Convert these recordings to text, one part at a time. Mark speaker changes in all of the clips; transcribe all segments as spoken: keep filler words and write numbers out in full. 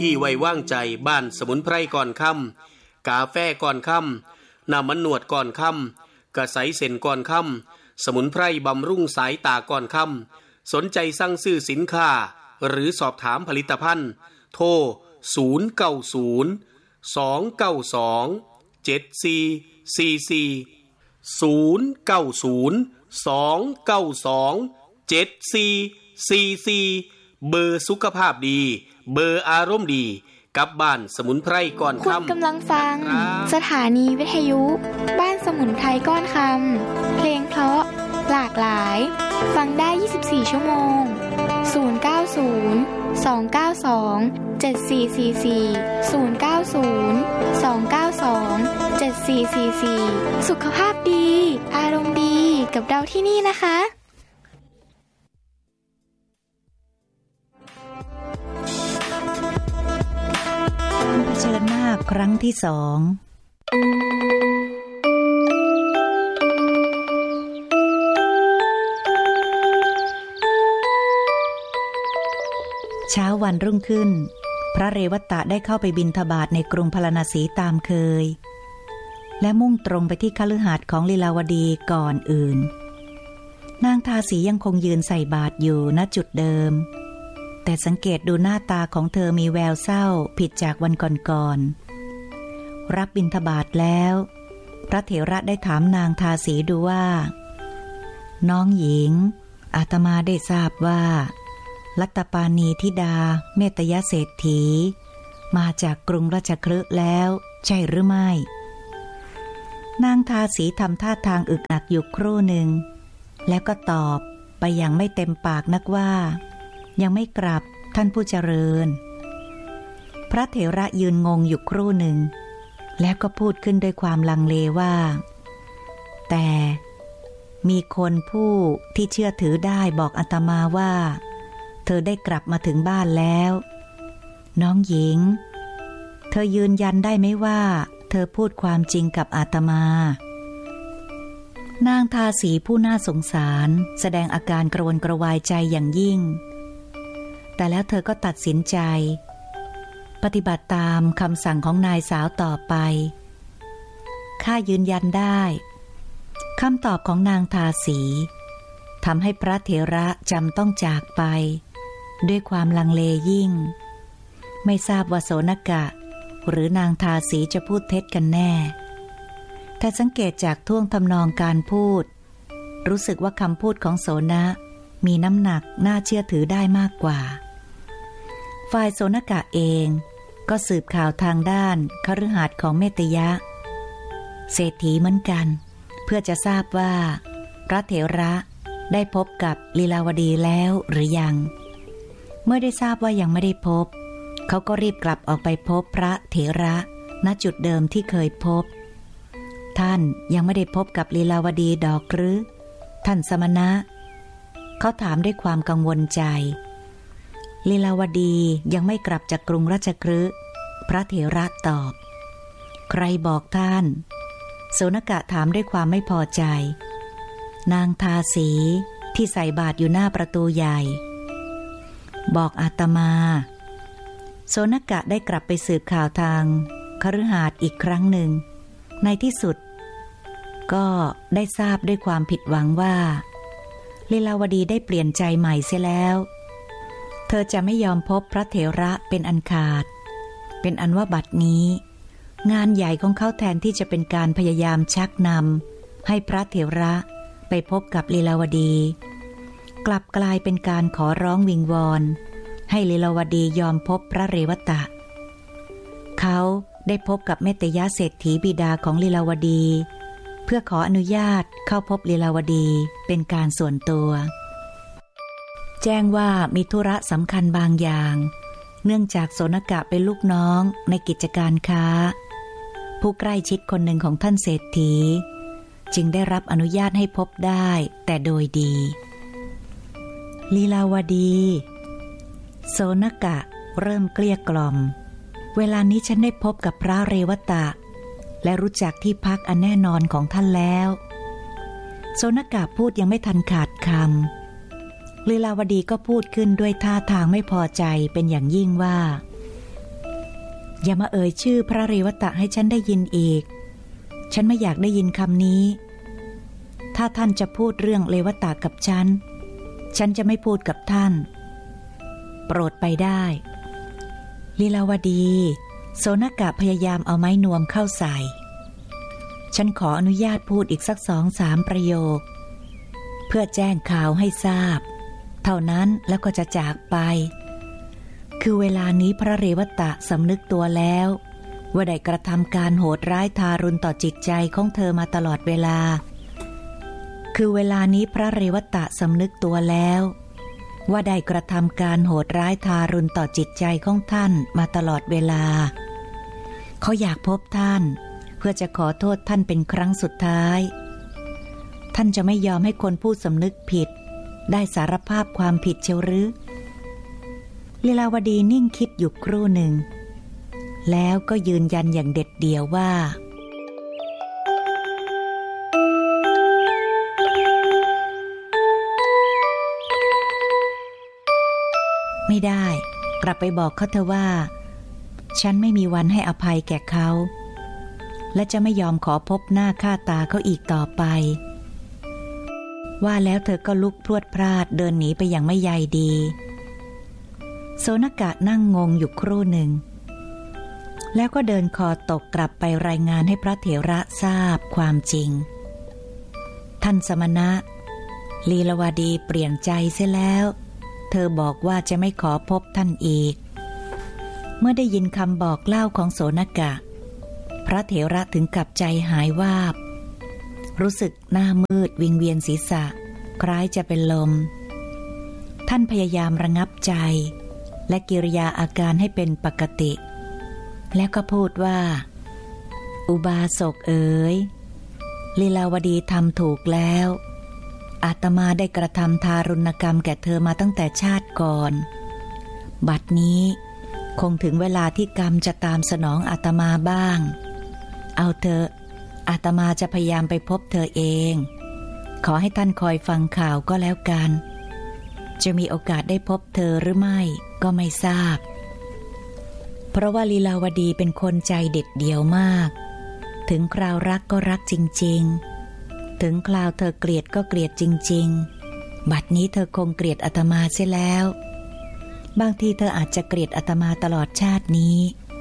Speaker 1: ที่ไว้วางใจบ้านสมุนไพรก่อนค่ำกาแฟก่อนค่ำน้ำมันนวดก่อนค่ำกระใสเส้นก่อนค่ำสมุนไพรบำรุงสายตาก่อนค่ำสนใจสั่งซื้อสินค้าหรือสอบถามผลิตภัณฑ์โทรศูนย์ เก้า ศูนย์ สอง เก้า สอง เจ็ด สี่ สี่ สี่ ศูนย์ เก้า ศูนย์ สอง เก้า สอง เจ็ด สี่ สี่ สี่ เบอร์สุขภาพดีเบอร์อารมณ์ดีกับบ้านสมุนไพรก่อนค่ำ
Speaker 2: คุณกำลังฟังสถานีวิทยุบ้านสมุนไพรก้อนคำเพลงเพราะหลากหลายฟังได้ยี่สิบสี่ชั่วโมงศูนย์ เก้า ศูนย์ สอง เก้า สอง เจ็ด สี่ สี่ สี่ ศูนย์ เก้า ศูนย์ สอง เก้า สอง เจ็ด สี่ สี่ สี่สุขภาพดีอารมณ์ดีกับเราที่นี่นะคะ
Speaker 3: เผชิญหน้าครั้งที่สองเช้าวันรุ่งขึ้นพระเรวัตะได้เข้าไปบิณฑบาตในกรุงพาราณสีตามเคยและมุ่งตรงไปที่คฤหาสน์ของลีลาวดีก่อนอื่นนางทาสียังคงยืนใส่บาตรอยู่ณจุดเดิมแต่สังเกตดูหน้าตาของเธอมีแววเศร้าผิดจากวันก่อนๆรับบิณฑบาตแล้วพระเถระได้ถามนางทาสีดูว่าน้องหญิงอาตมาได้ทราบว่าลัตตปานีธิดาเมตยเศรษฐีมาจากกรุงราชคฤห์แล้วใช่หรือไม่นางทาสีทำท่าทางอึกอักอยู่ครู่หนึ่งแล้วก็ตอบไปอย่างไม่เต็มปากนักว่ายังไม่กลับท่านผู้เจริญพระเถระยืนงงอยู่ครู่หนึ่งแล้วก็พูดขึ้นด้วยความลังเลว่าแต่มีคนผู้ที่เชื่อถือได้บอกอาตมาว่าเธอได้กลับมาถึงบ้านแล้วน้องหญิงเธอยืนยันได้ไหมว่าเธอพูดความจริงกับอาตมานางทาสีผู้น่าสงสารแสดงอาการกระวนกระวายใจอย่างยิ่งแต่แล้วเธอก็ตัดสินใจปฏิบัติตามคำสั่งของนายสาวต่อไปข้ายืนยันได้คำตอบของนางทาสีทำให้พระเถระจำต้องจากไปด้วยความลังเลยิ่งไม่ทราบว่าโสนกะหรือนางทาสีจะพูดเท็จกันแน่แต่สังเกตจากท่วงทำนองการพูดรู้สึกว่าคำพูดของโสนะมีน้ำหนักน่าเชื่อถือได้มากกว่าฝ่ายโสนกะเองก็สืบข่าวทางด้านคฤหาสน์ของเมตยะเศรษฐีเหมือนกันเพื่อจะทราบว่าพระเถระได้พบกับลีลาวดีแล้วหรือยังเมื่อได้ทราบว่ายังไม่ได้พบเขาก็รีบกลับออกไปพบพระเถระณจุดเดิมที่เคยพบท่านยังไม่ได้พบกับลีลาวดีดอกหรือท่านสมณะเขาถามด้วยความกังวลใจลีลาวดียังไม่กลับจากกรุงราชคฤห์พระเถระตอบใครบอกท่านโสนกะถามด้วยความไม่พอใจนางทาสีที่ใส่บาตรอยู่หน้าประตูใหญ่บอกอาตมาโสนกะได้กลับไปสืบข่าวทางคฤหาสน์อีกครั้งหนึ่งในที่สุดก็ได้ทราบด้วยความผิดหวังว่าลีลาวดีได้เปลี่ยนใจใหม่เสียแล้วเธอจะไม่ยอมพบพระเถระเป็นอันขาดเป็นอันว่าบัดนี้งานใหญ่ของเขาแทนที่จะเป็นการพยายามชักนำให้พระเถระไปพบกับลีลาวดีกลับกลายเป็นการขอร้องวิงวอนให้ลีลาวดียอมพบพระเรวัตะเขาได้พบกับเมตยเศรษฐีบิดาของลีลาวดีเพื่อขออนุญาตเข้าพบลีลาวดีเป็นการส่วนตัวแจ้งว่ามีธุระสำคัญบางอย่างเนื่องจากโสนกะเป็นลูกน้องในกิจการค้าผู้ใกล้ชิดคนหนึ่งของท่านเศรษฐีจึงได้รับอนุญาตให้พบได้แต่โดยดีลีลาวดีโสนกะเริ่มเกลี้ยกล่อมเวลานี้ฉันได้พบกับพระเรวัตะและรู้จักที่พักอันแน่นอนของท่านแล้วโสนกะพูดยังไม่ทันขาดคำลีลาวดีก็พูดขึ้นด้วยท่าทางไม่พอใจเป็นอย่างยิ่งว่าอย่ามาเอ่ยชื่อพระเรวตะให้ฉันได้ยินอีกฉันไม่อยากได้ยินคำนี้ถ้าท่านจะพูดเรื่องเรวตะกับฉันฉันจะไม่พูดกับท่านโปรดไปได้ลีลาวดีโสนกะพยายามเอาไม้นวมเข้าใส่ฉันขออนุญาตพูดอีกสักสองสามประโยคเพื่อแจ้งข่าวให้ทราบเท่านั้นแล้วก็จะจากไปคือเวลานี้พระเรวตะสำนึกตัวแล้วว่าได้กระทำการโหดร้ายทารุณต่อจิตใจของเธอมาตลอดเวลาคือเวลานี้พระเรวตะสำนึกตัวแล้วว่าได้กระทำการโหดร้ายทารุณต่อจิตใจของท่านมาตลอดเวลาเขาอยากพบท่านเพื่อจะขอโทษท่านเป็นครั้งสุดท้ายท่านจะไม่ยอมให้คนผู้สำนึกผิดได้สารภาพความผิดเชียวหรือลีลาวดีนิ่งคิดอยู่ครู่หนึ่งแล้วก็ยืนยันอย่างเด็ดเดี่ยวว่าไม่ได้กลับไปบอกเขาเถอะว่าฉันไม่มีวันให้อภัยแก่เขาและจะไม่ยอมขอพบหน้าค่าตาเขาอีกต่อไปว่าแล้วเธอก็ลุกพรวดพราดเดินหนีไปอย่างไม่ใยดีโสนกะนั่งงงอยู่ครู่หนึ่งแล้วก็เดินคอตกกลับไปรายงานให้พระเถระทราบความจริงท่านสมณะลีลาวดีเปลี่ยนใจเสียแล้วเธอบอกว่าจะไม่ขอพบท่านอีกเมื่อได้ยินคำบอกเล่าของโสนกะพระเถระถึงกับใจหายวาบรู้สึกหน้ามืดวิงเวียนศีรษะคล้ายจะเป็นลมท่านพยายามระงับใจและกิริยาอาการให้เป็นปกติแล้วก็พูดว่าอุบาสกเอ๋ยลีลาวดีทำถูกแล้วอาตมาได้กระทำทารุณกรรมแก่เธอมาตั้งแต่ชาติก่อนบัดนี้คงถึงเวลาที่กรรมจะตามสนองอาตมาบ้างเอาเถอะอาตมาจะพยายามไปพบเธอเองขอให้ท่านคอยฟังข่าวก็แล้วกันจะมีโอกาสได้พบเธอหรือไม่ก็ไม่ทราบเพราะว่าลีลาวดีเป็นคนใจเด็ดเดี่ยวมากถึงคราวรักก็รักจริงๆถึงคราวเธอเกลียดก็เกลียดจริงๆบัดนี้เธอคงเกลียดอาตมาเสียแล้วบางทีเธออาจจะเกลียดอาตมาตลอดชาตินี้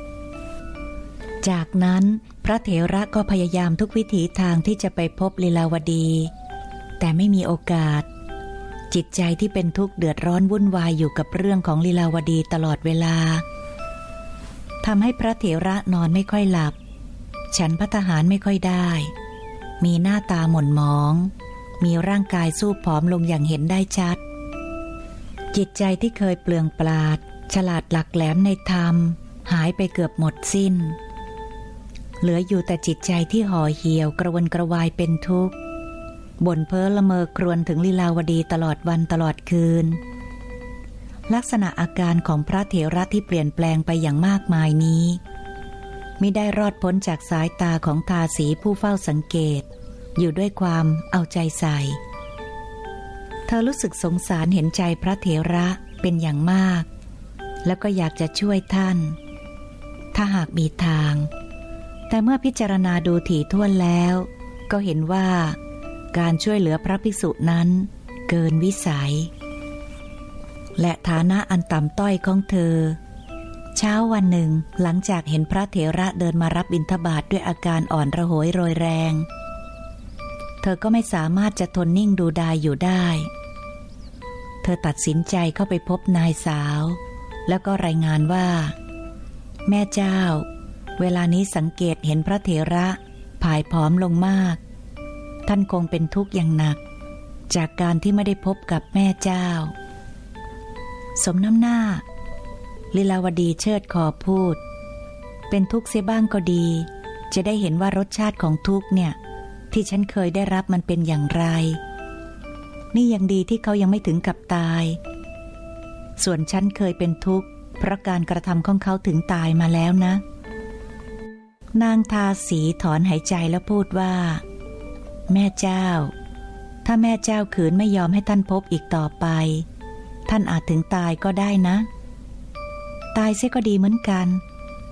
Speaker 3: จากนั้นพระเถระก็พยายามทุกวิถีทางที่จะไปพบลีลาวดีแต่ไม่มีโอกาสจิตใจที่เป็นทุกข์เดือดร้อนวุ่นวายอยู่กับเรื่องของลีลาวดีตลอดเวลาทำให้พระเถระนอนไม่ค่อยหลับฉันภัตตาหารไม่ค่อยได้มีหน้าตาหม่นหมองมีร่างกายสู้ผอมลงอย่างเห็นได้ชัดจิตใจที่เคยเปลืองปราดฉลาดหลักแหลมในธรรมหายไปเกือบหมดสิ้นเหลืออยู่แต่จิตใจที่ห่อเหี่ยวกระวนกระวายเป็นทุกข์บ่นเพ้อละเมอครวญถึงลีลาวดีตลอดวันตลอดคืนลักษณะอาการของพระเถระที่เปลี่ยนแปลงไปอย่างมากมายนี้มิได้รอดพ้นจากสายตาของทาสีผู้เฝ้าสังเกตอยู่ด้วยความเอาใจใส่เธอรู้สึกสงสารเห็นใจพระเถระเป็นอย่างมากแล้วก็อยากจะช่วยท่านถ้าหากมีทางแต่เมื่อพิจารณาดูถี่ถ้วนแล้วก็เห็นว่าการช่วยเหลือพระภิกษุนั้นเกินวิสัยและฐานะอันต่ำต้อยของเธอเช้าวันหนึ่งหลังจากเห็นพระเถระเดินมารับบิณฑบาตด้วยอาการอ่อนระหยโรยแรงเธอก็ไม่สามารถจะทนนิ่งดูดายอยู่ได้เธอตัดสินใจเข้าไปพบนายสาวแล้วก็รายงานว่าแม่เจ้าเวลานี้สังเกตเห็นพระเถระผายผอมลงมากท่านคงเป็นทุกข์อย่างหนักจากการที่ไม่ได้พบกับแม่เจ้าสมน้ำหน้าลีลาวดีเชิดคอพูดเป็นทุกข์เสียบ้างก็ดีจะได้เห็นว่ารสชาติของทุกข์เนี่ยที่ฉันเคยได้รับมันเป็นอย่างไรนี่ยังดีที่เขายังไม่ถึงกับตายส่วนฉันเคยเป็นทุกข์เพราะการกระทำของเขาถึงตายมาแล้วนะนางทาสีถอนหายใจแล้วพูดว่าแม่เจ้าถ้าแม่เจ้าขืนไม่ยอมให้ท่านพบอีกต่อไปท่านอาจถึงตายก็ได้นะตายเสียก็ดีเหมือนกัน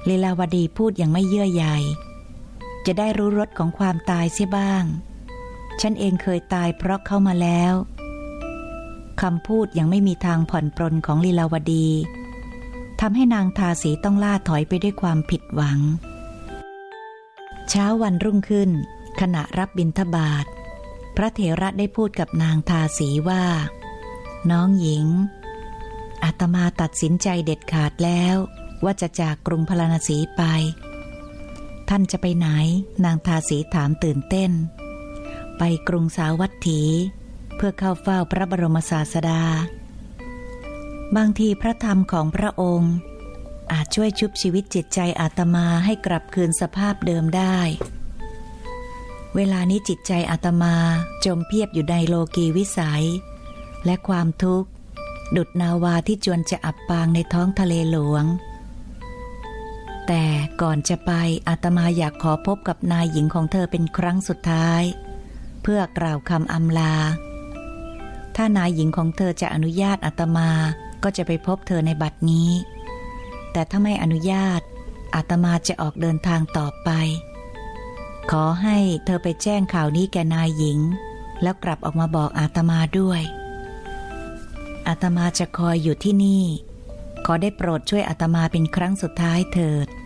Speaker 3: ลีลาวดีพูดอย่างไม่เยื่อใยจะได้รู้รสของความตายเสียบ้างฉันเองเคยตายเพราะเข้ามาแล้วคำพูดยังไม่มีทางผ่อนปรนของลีลาวดีทำให้นางทาสีต้องล่าถอยไปด้วยความผิดหวังเช้าวันรุ่งขึ้นขณะรับบิณฑบาตพระเถระได้พูดกับนางทาสีว่าน้องหญิงอาตมาตัดสินใจเด็ดขาดแล้วว่าจะจากกรุงพาราณสีไปท่านจะไปไหนนางทาสีถามตื่นเต้นไปกรุงสาวัตถีเพื่อเข้าเฝ้าพระบรมศาสดาบางทีพระธรรมของพระองค์อาจช่วยชุบชีวิตจิตใจอาตมาให้กลับคืนสภาพเดิมได้เวลานี้จิตใจอาตมาจมเพียบอยู่ในโลกีวิสัยและความทุกข์ดุจนาวาที่จวนจะอับปางในท้องทะเลหลวงแต่ก่อนจะไปอาตมาอยากขอพบกับนายหญิงของเธอเป็นครั้งสุดท้ายเพื่อกล่าวคำอำลาถ้านายหญิงของเธอจะอนุญาตอาตมาก็จะไปพบเธอในบัดนี้แต่ถ้าไม่อนุญาตอาตมาจะออกเดินทางต่อไปขอให้เธอไปแจ้งข่าวนี้แก่นายหญิงแล้วกลับออกมาบอกอาตมาด้วยอาตมาจะคอยอยู่ที่นี่ขอได้โปรดช่วยอาตมาเป็นครั้งสุดท้ายเถิด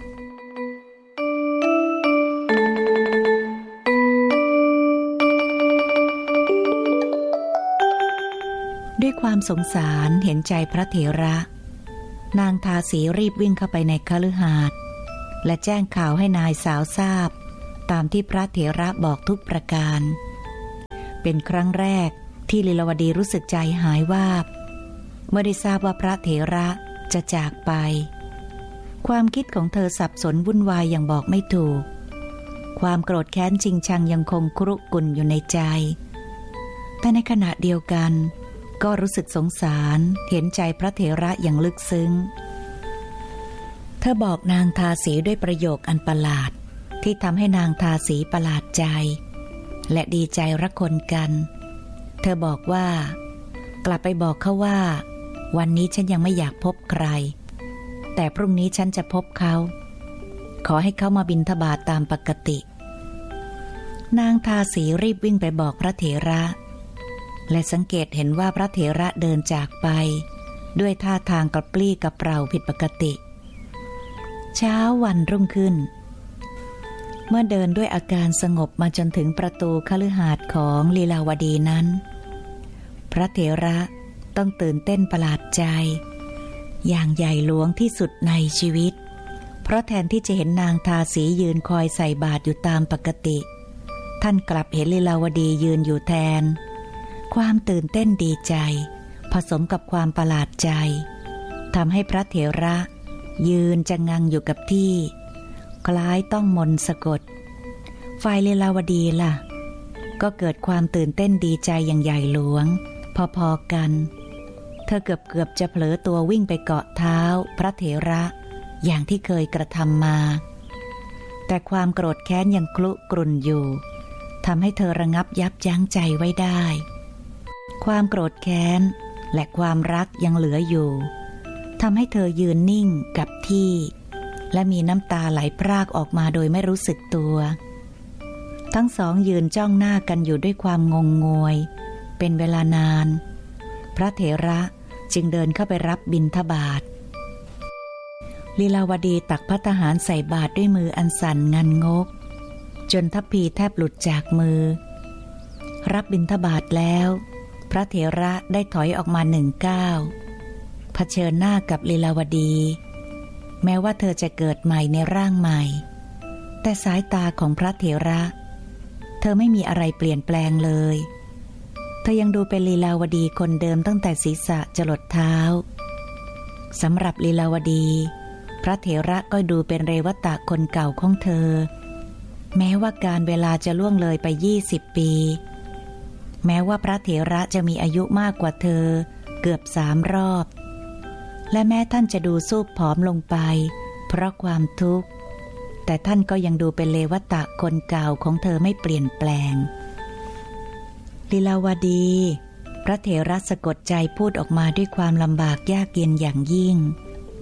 Speaker 3: ด้วยความสงสารเห็นใจพระเถระนางทาสีรีบวิ่งเข้าไปในคฤหาสน์และแจ้งข่าวให้นายสาวทราบตามที่พระเถระบอกทุกประการเป็นครั้งแรกที่ลีลาวดีรู้สึกใจหายวาบเมื่อได้ทราบว่าพระเถระจะจากไปความคิดของเธอสับสนวุ่นวายอย่างบอกไม่ถูกความโกรธแค้นจริงชังยังคงครุกรุ่นอยู่ในใจแต่ในขณะเดียวกันก็รู้สึกสงสารเห็นใจพระเถระอย่างลึกซึ้งเธอบอกนางทาสีด้วยประโยคอันประหลาดที่ทำให้นางทาสีประหลาดใจและดีใจระคนกันเธอบอกว่ากลับไปบอกเขาว่าวันนี้ฉันยังไม่อยากพบใครแต่พรุ่งนี้ฉันจะพบเขาขอให้เขามาบิณฑบาตตามปกตินางทาสีรีบวิ่งไปบอกพระเถระและสังเกตเห็นว่าพระเถระเดินจากไปด้วยท่าทางกระปรี้กระเปร่าผิดปกติเช้าวันรุ่งขึ้นเมื่อเดินด้วยอาการสงบมาจนถึงประตูคฤหาสน์ของลีลาวดีนั้นพระเถระต้องตื่นเต้นประหลาดใจอย่างใหญ่หลวงที่สุดในชีวิตเพราะแทนที่จะเห็นนางทาสียืนคอยใส่บาตรอยู่ตามปกติท่านกลับเห็นลีลาวดียืนอยู่แทนความตื่นเต้นดีใจผสมกับความประหลาดใจทำให้พระเถระยืนจะงังอยู่กับที่คล้ายต้องมนต์สะกดฝ่ายลีลาวดีล่ะก็เกิดความตื่นเต้นดีใจอย่างใหญ่หลวงพอๆกันเธอเกือบเกือบจะเผลอตัววิ่งไปเกาะเท้าพระเถระอย่างที่เคยกระทำมาแต่ความโกรธแค้นยังคลุกรุ่นอยู่ทำให้เธอระงับยับยั้งใจไว้ได้ความโกรธแค้นและความรักยังเหลืออยู่ทำให้เธอยืนนิ่งกับที่และมีน้ำตาไหลพรากออกมาโดยไม่รู้สึกตัวทั้งสองยืนจ้องหน้ากันอยู่ด้วยความงงงวยเป็นเวลานานพระเถระจึงเดินเข้าไปรับบิณฑบาตลีลาวดีตักภัตตาหารใส่บาตรด้วยมืออันสั่นงันงกจนทัพพีแทบหลุดจากมือรับบิณฑบาตแล้วพระเถระได้ถอยออกมาหนึ่งก้าวเผชิญหน้ากับลีลาวดีแม้ว่าเธอจะเกิดใหม่ในร่างใหม่แต่สายตาของพระเถระเธอไม่มีอะไรเปลี่ยนแปลงเลยเธอยังดูเป็นลีลาวดีคนเดิมตั้งแต่ศีรษะจรดเท้าสำหรับลีลาวดีพระเถระก็ดูเป็นเรวตะคนเก่าของเธอแม้ว่าการเวลาจะล่วงเลยไปยี่สิบปีแม้ว่าพระเถระจะมีอายุมากกว่าเธอเกือบสามรอบและแม้ท่านจะดูซูบผอมลงไปเพราะความทุกข์แต่ท่านก็ยังดูเป็นเลวตะคนเก่าของเธอไม่เปลี่ยนแปลงลีลาวดีพระเถระสะกดใจพูดออกมาด้วยความลำบากยากเย็นอย่างยิ่ง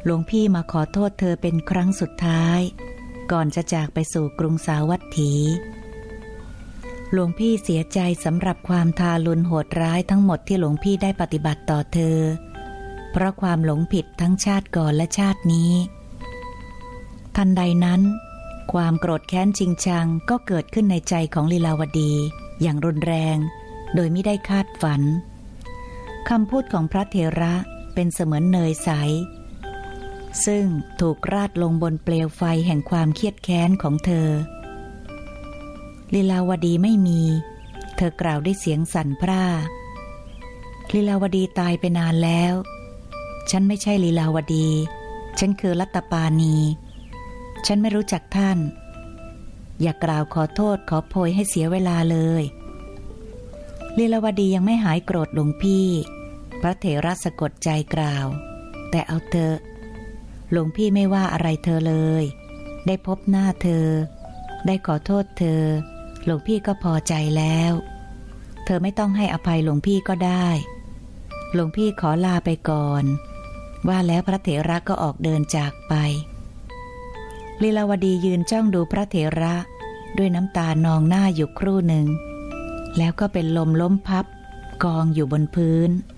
Speaker 3: หลวงพี่มาขอโทษเธอเป็นครั้งสุดท้ายก่อนจะจากไปสู่กรุงสาวัตถีหลวงพี่เสียใจสำหรับความทารุณโหดร้ายทั้งหมดที่หลวงพี่ได้ปฏิบัติต่อเธอเพราะความหลงผิดทั้งชาติก่อนและชาตินี้ทันใดนั้นความโกรธแค้นจริงจังก็เกิดขึ้นในใจของลีลาวดีอย่างรุนแรงโดยไม่ได้คาดฝันคำพูดของพระเถระเป็นเสมือนเนยใสซึ่งถูกราดลงบนเปลวไฟแห่งความเครียดแค้นของเธอลีลาวดีไม่มีเธอกล่าวด้วยเสียงสั่นพร่าลีลาวดีตายไปนานแล้วฉันไม่ใช่ลีลาวดีฉันคือรัตปานีฉันไม่รู้จักท่านอย่ากล่าวขอโทษขอโพยให้เสียเวลาเลยลีลาวดียังไม่หายโกรธหลวงพี่พระเถระสะกดใจกล่าวแต่เอาเถอะหลวงพี่ไม่ว่าอะไรเธอเลยได้พบหน้าเธอได้ขอโทษเธอหลวงพี่ก็พอใจแล้วเธอไม่ต้องให้อภัยหลวงพี่ก็ได้หลวงพี่ขอลาไปก่อนว่าแล้วพระเถระก็ออกเดินจากไปลีลาวดียืนจ้องดูพระเถระด้วยน้ำตานองหน้าอยู่ครู่หนึ่งแล้วก็เป็นลมล้มพับกองอยู่บนพื้น